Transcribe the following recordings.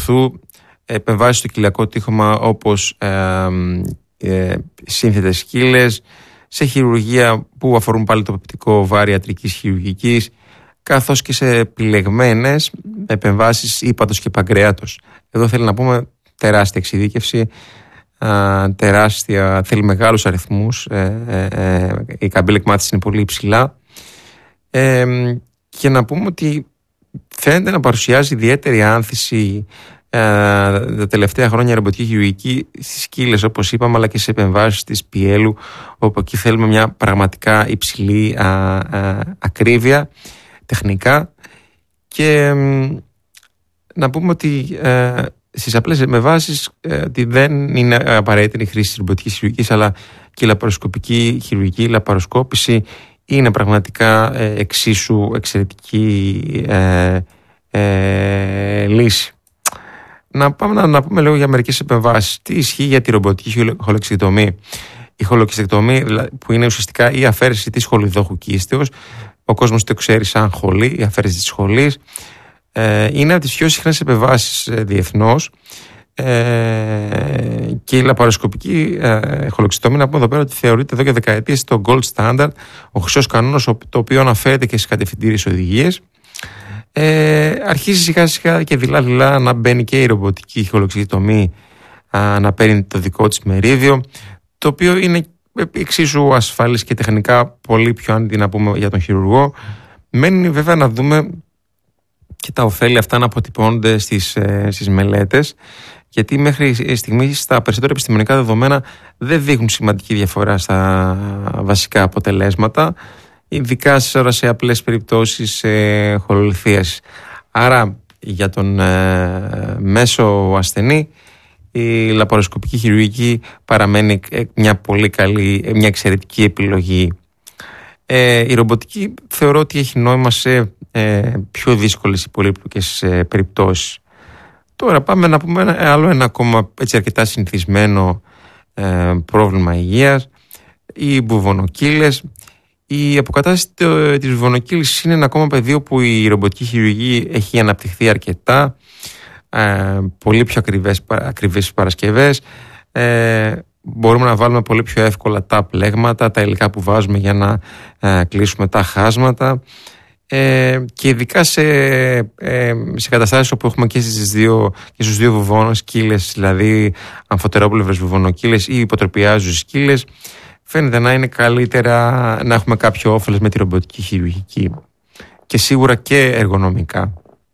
ορθού, επεμβάσεις στο κοιλιακό τείχομα όπως σύνθετες σκύλες, σε χειρουργία που αφορούν πάλι το πεπτικό βάρη ιατρικής χειρουργικής, καθώς και σε επιλεγμένες επεμβάσεις ύπατος και παγκρεάτος. Εδώ θέλει να πούμε τεράστια εξειδίκευση, θέλει μεγάλους αριθμούς, η καμπύλα εκμάθησης είναι πολύ υψηλά, και να πούμε ότι φαίνεται να παρουσιάζει ιδιαίτερη άνθηση τα τελευταία χρόνια ρομποτική χειρουργική στις σκύλες, όπως είπαμε, αλλά και σε επεμβάσεις της πιέλου, όπου εκεί θέλουμε μια πραγματικά υψηλή ακρίβεια τεχνικά. Και να πούμε ότι στις απλές επεμβάσεις ότι δεν είναι απαραίτητη η χρήση της ρομποτικής χειρουργικής, αλλά και η λαπαροσκοπική χειρουργική, η λαπαροσκόπηση είναι πραγματικά εξίσου εξαιρετική λύση. Να πούμε λίγο για μερικές επεμβάσεις. Τι ισχύει για τη ρομποτική χολοεξεκτομή? Η χολοεξεκτομή, που είναι ουσιαστικά η αφαίρεση της χολιδόχου κίστεως, ο κόσμος το ξέρει σαν χολή, η αφαίρεση της χολής, είναι από τις πιο συχνές επεμβάσεις διεθνώς, και η λαπαροσκοπική χολοεξεκτομή, να πούμε εδώ πέρα ότι θεωρείται εδώ και δεκαετίες το gold standard, ο χρυσός κανόνας, το οποίο αναφέρεται και στις κατευθυντήριες οδηγίες. Αρχίζει σιγά σιγά και δειλά να μπαίνει και η ρομποτική χολοεξεκτομή να παίρνει το δικό της μερίδιο, το οποίο είναι εξίσου ασφαλής και τεχνικά πολύ πιο άνετη, να πούμε, για τον χειρουργό. Μένει βέβαια να δούμε και τα ωφέλη αυτά να αποτυπώνονται στις μελέτες, γιατί μέχρι στιγμής τα περισσότερα επιστημονικά δεδομένα δεν δείχνουν σημαντική διαφορά στα βασικά αποτελέσματα, ειδικά σε απλές περιπτώσεις χολολιθίας. Άρα για τον μέσο ασθενή η λαπαροσκοπική χειρουργική παραμένει μια πολύ καλή, μια εξαιρετική επιλογή. Η ρομποτική θεωρώ ότι έχει νόημα σε πιο δύσκολες ή πολύπλοκες περιπτώσεις. Τώρα πάμε να πούμε άλλο ένα ακόμα έτσι αρκετά συνηθισμένο πρόβλημα υγείας, οι βουβονοκύλες. Η αποκατάσταση της βουβονοκύλης είναι ένα ακόμα πεδίο που η ρομποτική χειρουργική έχει αναπτυχθεί αρκετά, πολύ πιο ακριβές παρασκευές, μπορούμε να βάλουμε πολύ πιο εύκολα τα πλέγματα, τα υλικά που βάζουμε για να κλείσουμε τα χάσματα, και ειδικά σε καταστάσεις όπου έχουμε και στους δύο βουβονοκύλες, δηλαδή αμφωτερόπλευρες βουβονοκύλες ή υποτροπιάζουσες κύλες, φαίνεται να είναι καλύτερα να έχουμε κάποιο όφελος με τη ρομποτική χειρουργική, και σίγουρα και εργονομικά.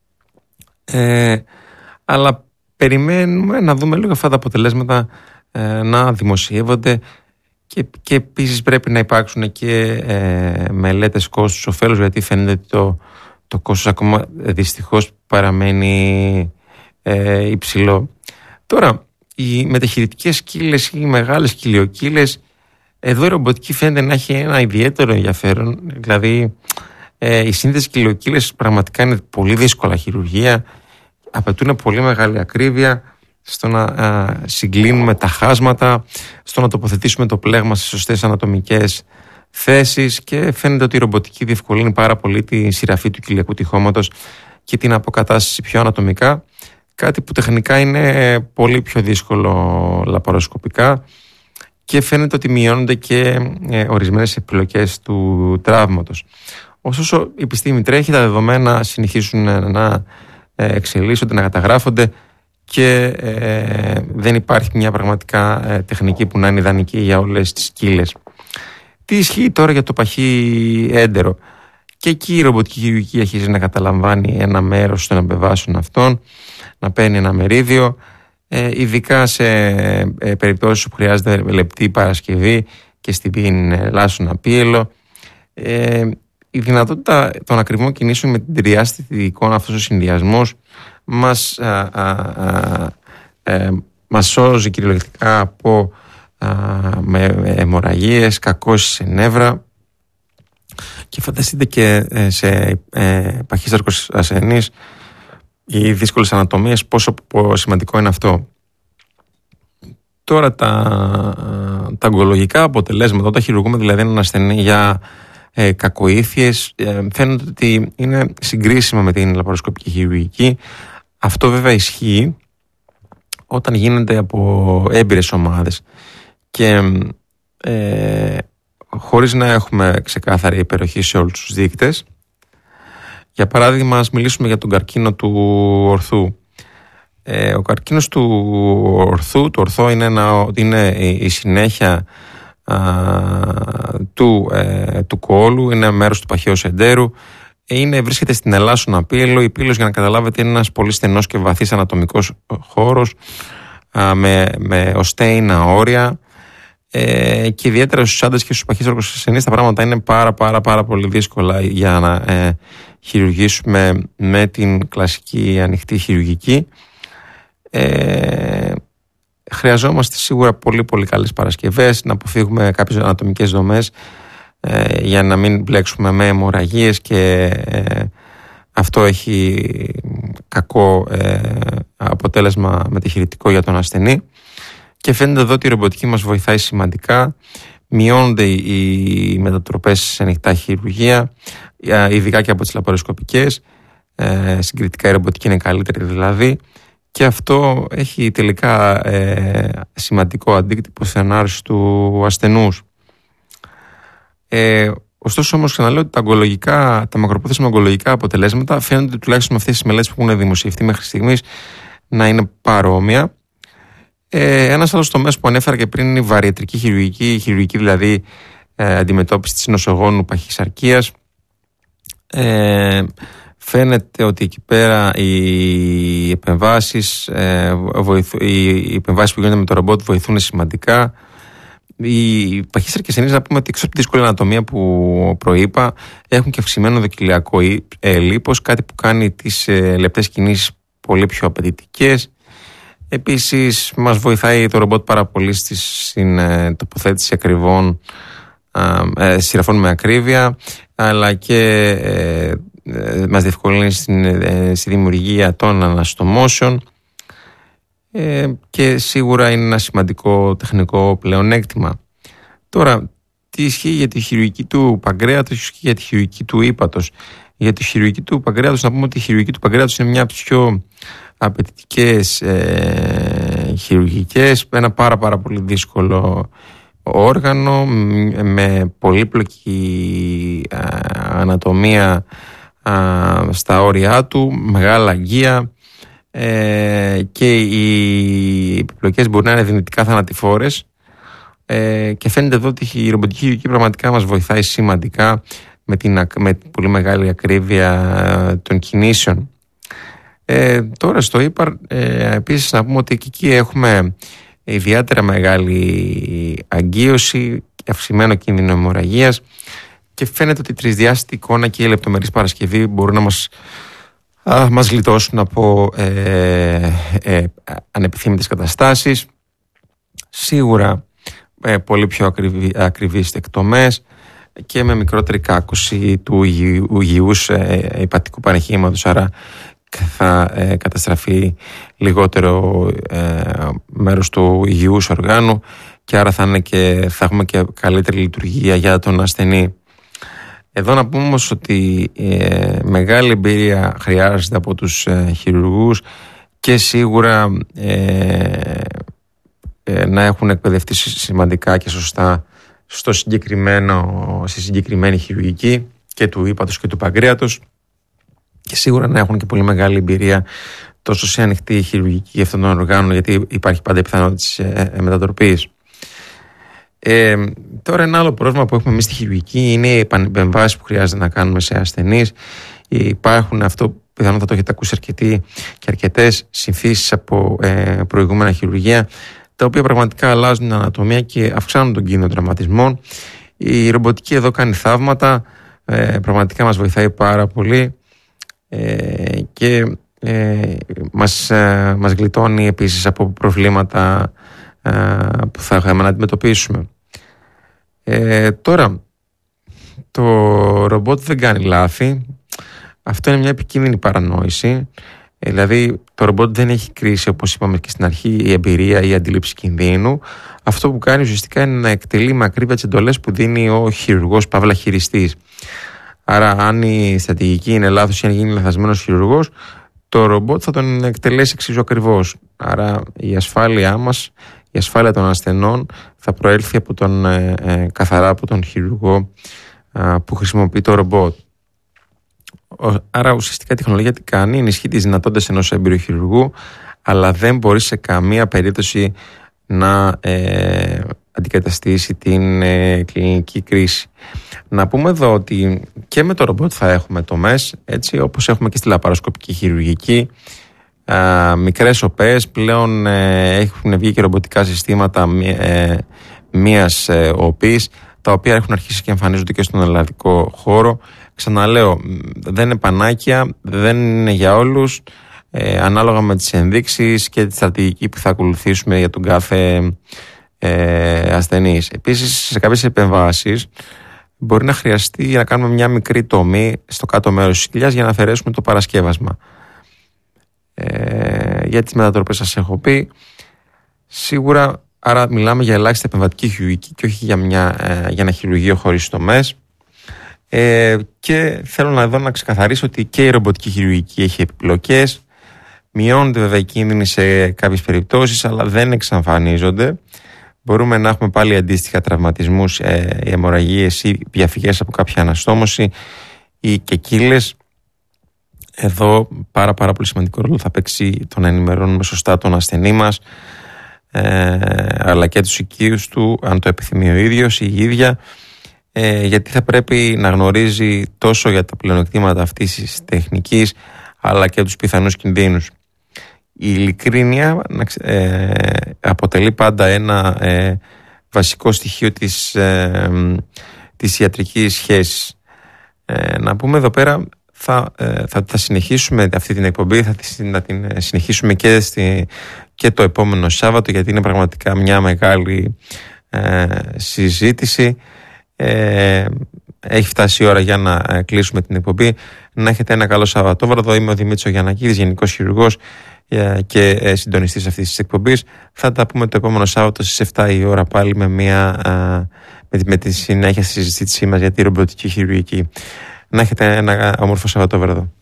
Αλλά περιμένουμε να δούμε λίγο αυτά τα αποτελέσματα να δημοσιεύονται, και επίσης πρέπει να υπάρξουν και μελέτες κόστους ωφέλους, γιατί φαίνεται ότι το κόστος ακόμα δυστυχώς παραμένει υψηλό. Τώρα, οι μεταχειρητικές σκύλες ή οι μεγάλες κοιλιοκύλες, εδώ η ρομποτική φαίνεται να έχει ένα ιδιαίτερο ενδιαφέρον. Δηλαδή οι σύνθετες κοιλιοκύλες πραγματικά είναι πολύ δύσκολα χειρουργία, απαιτούν πολύ μεγάλη ακρίβεια στο να συγκλίνουμε τα χάσματα, στο να τοποθετήσουμε το πλέγμα σε σωστές ανατομικές θέσεις, και φαίνεται ότι η ρομποτική διευκολύνει πάρα πολύ τη σειραφή του κοιλιακού τυχώματος και την αποκατάσταση πιο ανατομικά, κάτι που τεχνικά είναι πολύ πιο δύσκολο λαπαροσκοπικά, και φαίνεται ότι μειώνονται και ορισμένες επιλογές του τραύματος. Ωστόσο η επιστήμη τρέχει, τα δεδομένα συνεχίζουν να εξελίσσονται, να καταγράφονται, και δεν υπάρχει μια πραγματικά τεχνική που να είναι ιδανική για όλες τις σκύλες. Τι ισχύει τώρα για το παχύ έντερο? Και εκεί η ρομποτική χειρουργική αρχίζει να καταλαμβάνει ένα μέρος των επεμβάσεων αυτών, να παίρνει ένα μερίδιο, ειδικά σε περιπτώσεις που χρειάζεται λεπτή παρασκευή και στην ελάσσονα πίελο. Η δυνατότητα των ακριβών κινήσεων με την τριάστητη εικόνα, αυτός ο συνδυασμός μας σώζει κυριολεκτικά από αιμορραγίες, κακώσεις σε νεύρα, και φανταστείτε και σε παχύσταρκους ασθενείς ή δύσκολες ανατομίες πόσο σημαντικό είναι αυτό. Τώρα τα ογκολογικά αποτελέσματα, όταν χειρουργούμε δηλαδή έναν ασθενή για κακοήθειες, φαίνεται ότι είναι συγκρίσιμα με την λαπαροσκοπική χειρουργική. Αυτό βέβαια ισχύει, όταν γίνεται από έμπειρες ομάδες και χωρίς να έχουμε ξεκάθαρη υπεροχή σε όλους τους δείκτες. Για παράδειγμα, ας μιλήσουμε για τον καρκίνο του ορθού. Ο καρκίνος του ορθού, το ορθό είναι η συνέχεια του κόλου, είναι μέρος του παχαίου σεντέρου, βρίσκεται στην ελάσσονα πύλο. Η πύλος, για να καταλάβετε, είναι ένας πολύ στενός και βαθύς ανατομικός χώρος με οστέινα όρια, και ιδιαίτερα στους άντρες και στους παχύσαρκους ασθενείς τα πράγματα είναι πάρα πολύ δύσκολα για να χειρουργήσουμε με την κλασική ανοιχτή χειρουργική. Χρειαζόμαστε σίγουρα πολύ καλές παρασκευές, να αποφύγουμε κάποιες ανατομικές δομές για να μην μπλέξουμε με αιμορραγίες, και αυτό έχει κακό αποτέλεσμα μεταχειρητικό για τον ασθενή. Και φαίνεται εδώ ότι η ρομποτική μας βοηθάει σημαντικά. Μειώνονται οι μετατροπές σε ανοιχτά χειρουργία, ειδικά και από τις λαπαροσκοπικές. Συγκριτικά η ρομποτική είναι καλύτερη δηλαδή, και αυτό έχει τελικά σημαντικό αντίκτυπο στην ανάρρωση του ασθενούς. Ωστόσο, όμως, ξαναλέω ότι τα μακροπρόθεσμα ογκολογικά αποτελέσματα φαίνονται, τουλάχιστον με αυτές τις μελέτες που έχουν δημοσιευτεί μέχρι στιγμής, να είναι παρόμοια. Ένας άλλος τομέας που ανέφερα και πριν είναι η βαριατρική χειρουργική, η χειρουργική δηλαδή αντιμετώπιση της νοσογόνου παχυσαρκίας. Φαίνεται ότι εκεί πέρα οι επεμβάσεις που γίνονται με το ρομπότ βοηθούν σημαντικά. Οι παχύσαρκες ασθενείς, να πούμε ότι έξω από τη δύσκολη ανατομία που προείπα, έχουν και αυξημένο δοκιλιακό λίπος, κάτι που κάνει τις λεπτές κινήσεις πολύ πιο απαιτητικές. Επίσης, μας βοηθάει το ρομπότ πάρα πολύ στην τοποθέτηση ακριβών σειραφών με ακρίβεια, αλλά και μας διευκολύνει στη δημιουργία των αναστομώσεων, και σίγουρα είναι ένα σημαντικό τεχνικό πλεονέκτημα. Τώρα, τι ισχύει για τη χειρουργική του παγκρέατος, ισχύει για τη χειρουργική του ύπατος. Για τη χειρουργική του παγκρέατος, να πούμε ότι η χειρουργική του παγκρέατος είναι μια από τις πιο απαιτητικές χειρουργικές, ένα πάρα πολύ δύσκολο όργανο με πολύπλοκη ανατομία στα όρια του, μεγάλα αγγεία, και οι επιπλοκές μπορεί να είναι δυνητικά θανατηφόρες, και φαίνεται εδώ ότι η ρομποτική χειρουργική πραγματικά μας βοηθάει σημαντικά με πολύ μεγάλη ακρίβεια των κινήσεων. Τώρα στο ύπαρ, επίσης να πούμε ότι και εκεί έχουμε ιδιαίτερα μεγάλη αγκίωση και αυξημένο κίνδυνο αιμορραγίας, και φαίνεται ότι η τρισδιάστατη εικόνα και η λεπτομερής παρασκευή μπορούν να μας γλιτώσουν από ανεπιθύμητες καταστάσεις. Σίγουρα πολύ πιο ακριβείς εκτομές και με μικρότερη κάκωση του υγιούς υπατικού παρεχήματος, άρα θα καταστραφεί λιγότερο μέρος του υγιούς οργάνου, και άρα θα έχουμε και καλύτερη λειτουργία για τον ασθενή. Εδώ να πούμε όμως ότι μεγάλη εμπειρία χρειάζεται από τους χειρουργούς, και σίγουρα να έχουν εκπαιδευτεί σημαντικά και σωστά στη συγκεκριμένη χειρουργική και του ύπατος και του παγκρέατος, και σίγουρα να έχουν και πολύ μεγάλη εμπειρία τόσο σε ανοιχτή χειρουργική αυτών των οργάνων, γιατί υπάρχει πάντα η πιθανότητα μετατροπής. Τώρα, ένα άλλο πρόβλημα που έχουμε εμείς στη χειρουργική είναι οι επεμβάσεις που χρειάζεται να κάνουμε σε ασθενείς. Υπάρχουν, αυτό πιθανότατα το έχετε ακούσει αρκετοί και αρκετές συμφίσεις από προηγούμενα χειρουργία, τα οποία πραγματικά αλλάζουν την ανατομία και αυξάνουν τον κίνδυνο τραυματισμών. Η ρομποτική εδώ κάνει θαύματα, πραγματικά μας βοηθάει πάρα πολύ, και μας γλιτώνει επίσης από προβλήματα που θα είχαμε να αντιμετωπίσουμε. Τώρα, το ρομπότ δεν κάνει λάθη. Αυτό είναι μια επικίνδυνη παρανόηση. Δηλαδή, το ρομπότ δεν έχει κρίση, όπως είπαμε και στην αρχή, η εμπειρία ή η αντίληψη κινδύνου. Αυτό που κάνει ουσιαστικά είναι να εκτελεί με ακρίβεια τις εντολές που δίνει ο χειρουργός παύλα χειριστής. Άρα, αν η στρατηγική είναι λάθος ή αν γίνει λαθασμένος χειρουργός, το ρομπότ θα τον εκτελέσει εξίσου ακριβώς. Άρα η ασφάλειά μας, η ασφάλεια των ασθενών θα προέλθει από καθαρά από τον χειρουργό που χρησιμοποιεί το ρομπότ. Άρα ουσιαστικά η τεχνολογία τι κάνει? Ενισχύει τις δυνατότητες ενός έμπειρου χειρουργού, αλλά δεν μπορεί σε καμία περίπτωση να αντικαταστήσει την κλινική κρίση. Να πούμε εδώ ότι και με το ρομπότ θα έχουμε τομές, έτσι όπως έχουμε και στη λαπαροσκοπική χειρουργική, μικρές ΟΠΕες. Πλέον έχουν βγει και ρομποτικά συστήματα μίας ΟΠής, τα οποία έχουν αρχίσει και εμφανίζονται και στον ελλαδικό χώρο. Ξαναλέω, δεν είναι πανάκια, δεν είναι για όλους, ανάλογα με τις ενδείξεις και τη στρατηγική που θα ακολουθήσουμε για τον κάθε ασθενής. Επίσης, σε κάποιες επεμβάσεις μπορεί να χρειαστεί να κάνουμε μια μικρή τομή στο κάτω μέρος της κοιλιάς για να αφαιρέσουμε το παρασκεύασμα. Για τις μετατροπές σας έχω πει. Σίγουρα, άρα μιλάμε για ελάχιστη επεμβατική χειρουργική και όχι για ένα χειρουργείο χωρίς τομές. Και θέλω εδώ να ξεκαθαρίσω ότι και η ρομποτική χειρουργική έχει επιπλοκές. Μειώνονται βέβαια οι κίνδυνοι σε κάποιες περιπτώσεις, αλλά δεν εξαμφανίζονται. Μπορούμε να έχουμε πάλι αντίστοιχα τραυματισμούς, αιμορραγίες ή διαφυγές από κάποια αναστόμωση ή και κύλες. Εδώ πάρα πολύ σημαντικό ρόλο θα παίξει το να ενημερώνουμε σωστά τον ασθενή μας, αλλά και τους οικείους του, αν το επιθυμεί ο ίδιος ή η ίδια, γιατί θα πρέπει να γνωρίζει τόσο για τα πλεονεκτήματα αυτής της τεχνικής, αλλά και τους πιθανούς κινδύνους. Η ειλικρίνεια αποτελεί πάντα ένα βασικό στοιχείο της ιατρικής σχέσης. Να πούμε εδώ πέρα, θα συνεχίσουμε αυτή την εκπομπή, να την συνεχίσουμε και το επόμενο Σάββατο, γιατί είναι πραγματικά μια μεγάλη συζήτηση. Έχει φτάσει η ώρα για να κλείσουμε την εκπομπή. Να έχετε ένα καλό Σαββατόβραδο. Είμαι ο Δημήτρης Γιαννακίδης, Γενικός Χειρουργός και συντονιστής αυτής της εκπομπής. Θα τα πούμε το επόμενο Σάββατο στις 7 η ώρα πάλι με τη συνέχεια στη συζήτησή μας για τη ρομποτική χειρουργική. Να έχετε ένα όμορφο Σαββατόβραδο.